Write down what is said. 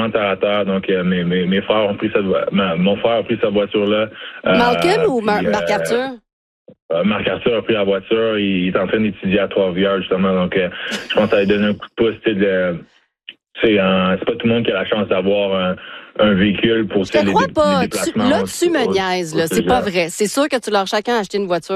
vraiment terre à terre. Donc, mes frères ont pris mon frère a pris sa voiture là. Malcolm ou Marc-Arthur? Marc-Arthur a pris la voiture. Il est en train d'étudier à Trois-Rivières, justement. Donc, je pense que ça va donner un coup de pouce. C'est pas tout le monde qui a la chance d'avoir un véhicule pour Je te crois pas. les déplacements. Tu me niaises, là. C'est pas vrai. C'est sûr que tu leur chacun a acheté une voiture.